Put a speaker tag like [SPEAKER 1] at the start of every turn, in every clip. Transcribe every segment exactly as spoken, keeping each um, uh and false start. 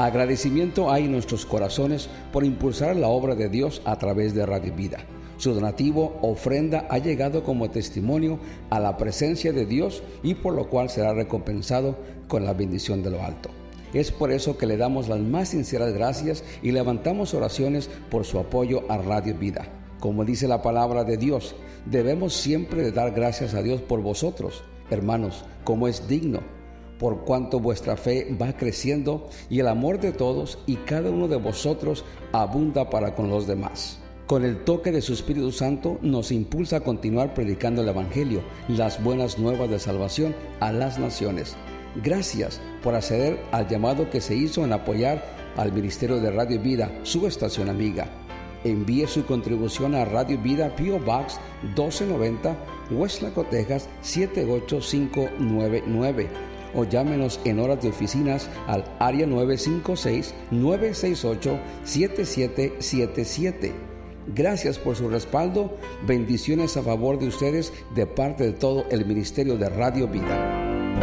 [SPEAKER 1] Agradecimiento hay en nuestros corazones por impulsar la obra de Dios a través de Radio Vida. Su donativo, ofrenda, ha llegado como testimonio a la presencia de Dios y por lo cual será recompensado con la bendición de lo alto. Es por eso que le damos las más sinceras gracias y levantamos oraciones por su apoyo a Radio Vida. Como dice la palabra de Dios, debemos siempre de dar gracias a Dios por vosotros, hermanos, como es digno, por cuanto vuestra fe va creciendo y el amor de todos y cada uno de vosotros abunda para con los demás. Con el toque de su Espíritu Santo nos impulsa a continuar predicando el Evangelio, las buenas nuevas de salvación a las naciones. Gracias por acceder al llamado que se hizo en apoyar al Ministerio de Radio Vida, su estación amiga. Envíe su contribución a Radio Vida, P O Box doce noventa, Westlaco, Texas siete ocho cinco nueve nueve, o llámenos en horas de oficinas al área nueve cinco seis, nueve seis ocho, siete siete siete siete. Gracias por su respaldo. Bendiciones a favor de ustedes de parte de todo el Ministerio de Radio Vida.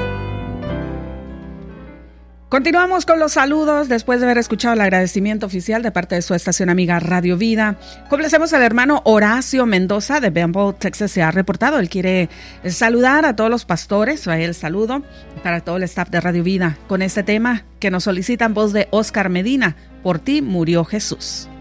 [SPEAKER 2] Continuamos con los saludos después de haber escuchado el agradecimiento oficial de parte de su estación amiga Radio Vida. Complacemos al hermano Horacio Mendoza de Bamble, Texas. Se ha reportado. Él quiere saludar a todos los pastores. A él saludo para todo el staff de Radio Vida con este tema que nos solicitan, voz de Oscar Medina. Por ti murió Jesús.